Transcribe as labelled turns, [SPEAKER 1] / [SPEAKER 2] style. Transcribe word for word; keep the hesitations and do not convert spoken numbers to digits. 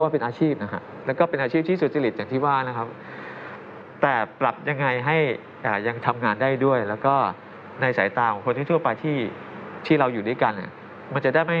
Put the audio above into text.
[SPEAKER 1] ว่าเป็นอาชีพนะฮะแล้วก็เป็นอาชีพที่สุจริตอย่างที่ว่านะครับแต่ปรับยังไงให้ยังทำงานได้ด้วยแล้วก็ในสายตาของคนที่ทั่วไปที่ที่เราอยู่ด้วยกันเนี่ยมันจะได้ไม่